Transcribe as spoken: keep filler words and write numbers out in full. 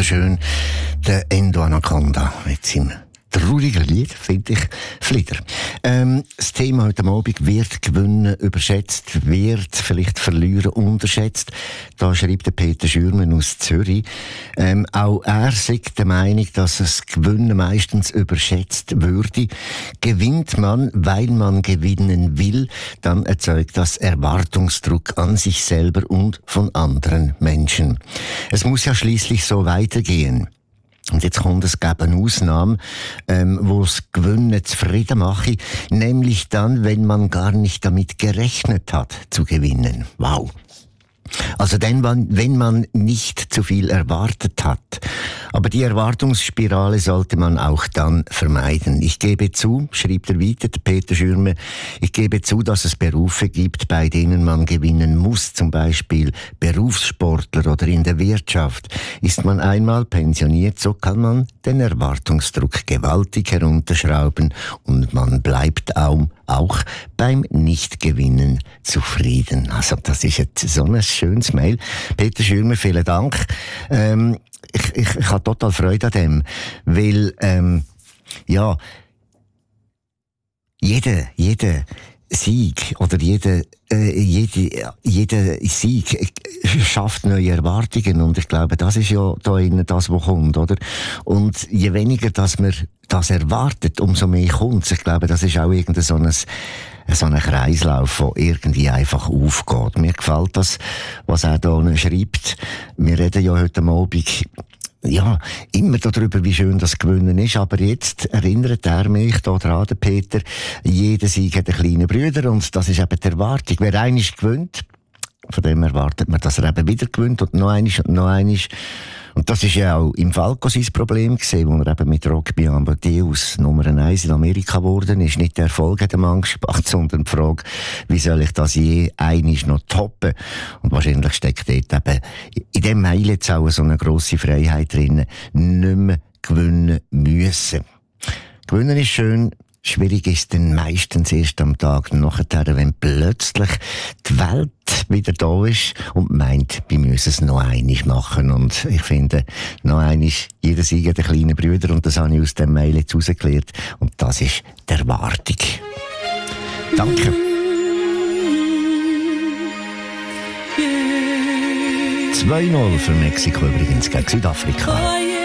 wunderschön. Der Endo Anaconda mit seinem traurigen Lied, finde ich, Flieder. Ähm, das Thema heute Abend wird gewinnen überschätzt, wird vielleicht verlieren unterschätzt. Da schreibt der Peter Schürmann aus Zürich. Ähm, auch er sagt der Meinung, dass das Gewinnen meistens überschätzt würde. Gewinnt man, weil man gewinnen will, dann erzeugt das Erwartungsdruck an sich selber und von anderen Menschen. Es muss ja schließlich so weitergehen. Und jetzt kommt es gäbe eine Ausnahme, ähm, wo das Gewinnen zufrieden mache, nämlich dann, wenn man gar nicht damit gerechnet hat, zu gewinnen. Wow. Also dann, wenn man nicht zu viel erwartet hat. Aber die Erwartungsspirale sollte man auch dann vermeiden. Ich gebe zu, schrieb er weiter, Peter Schürme, ich gebe zu, dass es Berufe gibt, bei denen man gewinnen muss, zum Beispiel Berufssportler oder in der Wirtschaft. Ist man einmal pensioniert, so kann man den Erwartungsdruck gewaltig herunterschrauben und man bleibt auch, auch beim Nichtgewinnen zufrieden. Also das ist jetzt so ein schönes Mail. Peter Schürme, vielen Dank. Ähm, ich, ich, ich habe total Freude an dem, weil, ähm, ja, jeder, jeder Sieg oder jeder, äh, jede, jeder Sieg schafft neue Erwartungen und ich glaube, das ist ja da innen das, was kommt, oder? Und je weniger, dass man das erwartet, umso mehr kommt. Ich glaube, das ist auch irgendein so ein so ein Kreislauf, der irgendwie einfach aufgeht. Mir gefällt das, was er da schreibt. Wir reden ja heute Abend ja, immer darüber, wie schön das Gewinnen ist, aber jetzt erinnert er mich da dran, der Peter, jeder Sieg hat einen kleinen Bruder und das ist eben die Erwartung. Wer einmal gewinnt, von dem erwartet man, dass er eben wieder gewinnt und noch einmal und noch einmal. Und das ist ja auch im Falco sein Problem gewesen, wo er eben mit Rocky Amadeus Nummer eins in Amerika geworden ist. Nicht der Erfolg hat ihm Angst gemacht, sondern die Frage, wie soll ich das je einisch noch toppen? Und wahrscheinlich steckt dort eben in dem Mail jetzt auch so eine grosse Freiheit drin, nicht mehr gewinnen müssen. Gewinnen ist schön. Schwierig ist dann meistens erst am Tag nachher, wenn plötzlich die Welt wieder da ist und meint, wir müssen es noch einmal machen. Und ich finde, noch einmal, jeder Sieg hat einen kleinen Bruder und das habe ich aus dem Mail jetzt rausgeklärt. Und das ist die Erwartung. Danke. zwei null für Mexiko übrigens gegen Südafrika.